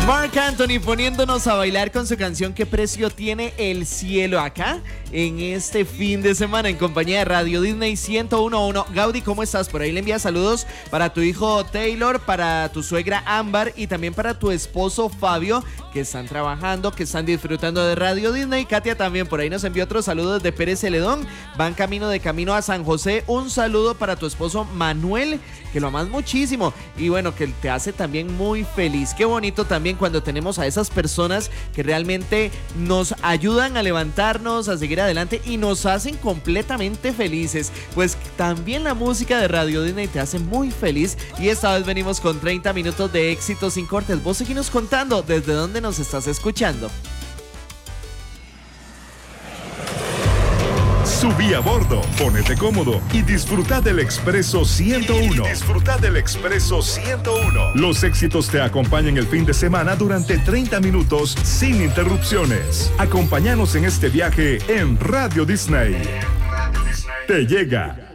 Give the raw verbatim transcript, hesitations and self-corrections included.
Marc Anthony poniéndonos a bailar con su canción ¿Qué precio tiene el cielo? Acá en este fin de semana en compañía de Radio Disney ciento uno punto uno. Gaudí, ¿cómo estás? Por ahí le envías saludos para tu hijo Taylor, para tu suegra Ámbar y también para tu esposo Fabio, que están trabajando, que están disfrutando de Radio Disney. Katia también por ahí nos envió otros saludos de Pérez Celedón. Van camino de camino a San José. Un saludo para tu esposo Manuel, que lo amas muchísimo y bueno, que te hace también muy feliz. Qué bonito también cuando tenemos a esas personas que realmente nos ayudan a levantarnos, a seguir adelante y nos hacen completamente felices. Pues también la música de Radio Disney te hace muy feliz y esta vez venimos con treinta minutos de éxito sin cortes. Vos seguinos contando desde dónde nos estás escuchando. Subí a bordo, ponete cómodo y disfruta del Expreso ciento uno. Disfruta del Expreso ciento uno. Los éxitos te acompañan el fin de semana durante treinta minutos sin interrupciones. Acompáñanos en este viaje en Radio Disney. Te llega